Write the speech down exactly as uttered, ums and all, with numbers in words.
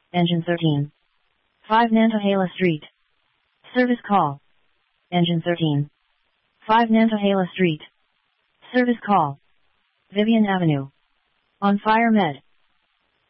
Engine thirteen. five Nantahala Street. Service call. Engine thirteen. five Nantahala Street. Service call. Vivian Avenue. On Fire Med.